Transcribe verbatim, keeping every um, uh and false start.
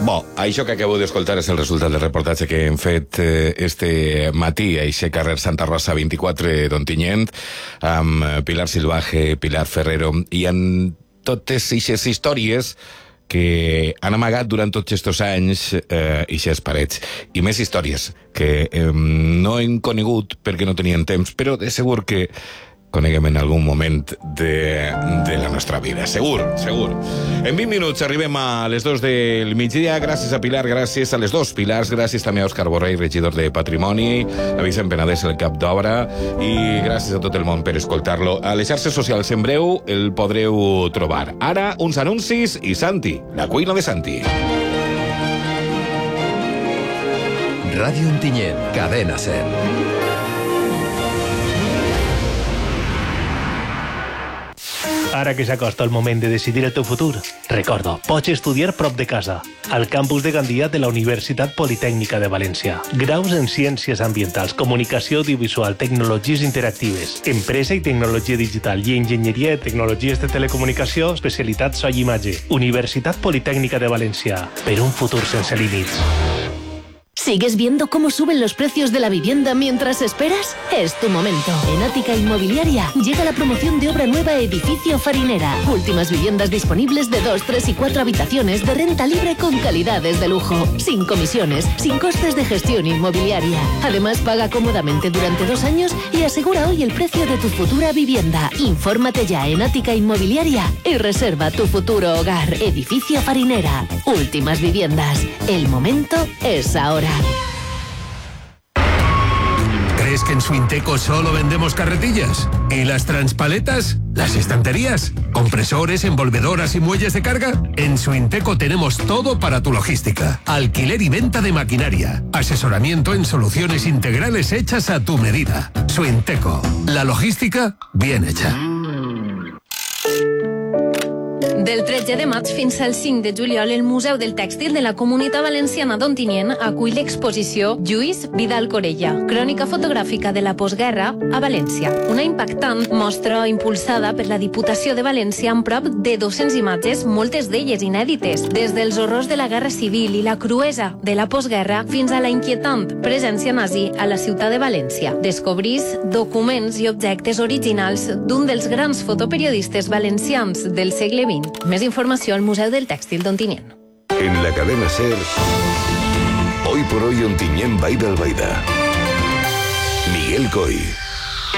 Bo, això que acabo d'escoltar és el resultat del reportatge que hem fet eh, este matí a aquest carrer Santa Rosa vint-i-quatre d'Ontinyent amb Pilar Silvaje, Pilar Ferrero i amb totes aquestes històries que han amagat durant tots aquests anys eh, aquestes parets. I més històries que eh, no hem conegut perquè no tenien temps, però de segur que coneguem en algun moment de, de la nostra vida. Segur, segur. En vint minuts arribem a les dos del migdia. Gràcies a Pilar, gràcies a les dos Pilars, gràcies també a Òscar Borrell, regidor de Patrimoni, a Vicent Penedès, el cap d'obra, i gràcies a tot el món per escoltar-lo. A les xarxes socials en breu el podreu trobar. Ara, uns anuncis i Santi, la cuina de Santi. Ràdio Ontinyent, Cadena Ser. Ara que s'acosta el moment de decidir el teu futur, recorda, pots estudiar prop de casa, al campus de Gandia de la Universitat Politècnica de València. Graus en Ciències Ambientals, Comunicació Audiovisual, Tecnologies Interactives, Empresa i Tecnologia Digital i Enginyeria i Tecnologies de Telecomunicació, especialitat so i imatge. Universitat Politècnica de València, per un futur sense límits. ¿Sigues viendo cómo suben los precios de la vivienda mientras esperas? Es tu momento. En Ática Inmobiliaria llega la promoción de obra nueva Edificio Farinera. Últimas viviendas disponibles de dos, tres y cuatro habitaciones de renta libre con calidades de lujo. Sin comisiones, sin costes de gestión inmobiliaria. Además, paga cómodamente durante dos años y asegura hoy el precio de tu futura vivienda. Infórmate ya en Ática Inmobiliaria y reserva tu futuro hogar. Edificio Farinera. Últimas viviendas. El momento es ahora. ¿Crees que en Suinteco solo vendemos carretillas? ¿Y las transpaletas? ¿Las estanterías? ¿Compresores, envolvedoras y muelles de carga? En Suinteco tenemos todo para tu logística. Alquiler y venta de maquinaria. Asesoramiento en soluciones integrales hechas a tu medida. Suinteco. La logística bien hecha. Del tretze de maig fins al cinc de juliol, el Museu del Tèxtil de la Comunitat Valenciana d'Ontinyent acull l'exposició Lluís Vidal Corella, crònica fotogràfica de la postguerra a València. Una impactant mostra impulsada per la Diputació de València amb prop de dues-centes imatges, moltes d'elles inèdites, des dels horrors de la Guerra Civil i la cruesa de la postguerra fins a la inquietant presència nazi a la ciutat de València. Descobrís documents i objectes originals d'un dels grans fotoperiodistes valencians del segle vint. Més informació al Museu del Tèxtil d'Ontinyent. En la cadena SER, hoy por hoy Ontinyent Baida Albaida. Miguel Coy.